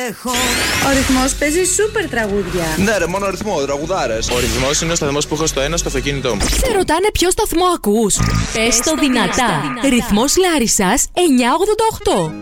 Ο ρυθμός παίζει σούπερ τραγούδια. Ναι, ρε, μόνο ρυθμό, τραγουδάρες. Ο ρυθμός είναι ο σταθμός που έχω στο ένα στο αυτοκίνητό μου. Σε ρωτάνε ποιο σταθμό ακούς. Πες το δυνατά. Ρυθμός Λάρισσας 988.